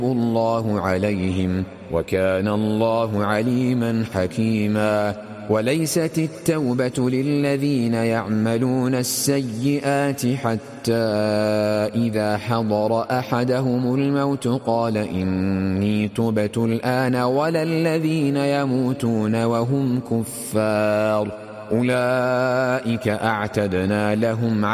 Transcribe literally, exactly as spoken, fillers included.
الله عليهم وكان الله عليما حكيما. وليست التوبة للذين يعملون السيئات حتى إذا حضر أحدهم الموت قال إني تبت الآن ولا الذين يموتون وهم كفار أولئك أعتدنا لهم